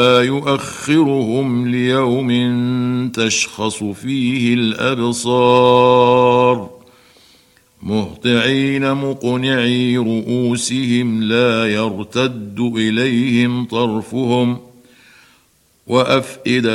يؤخرهم ليوم تشخص فيه الأبصار مهطعين مقنعي رؤوسهم لا يرتد إليهم طرفهم وأفئدة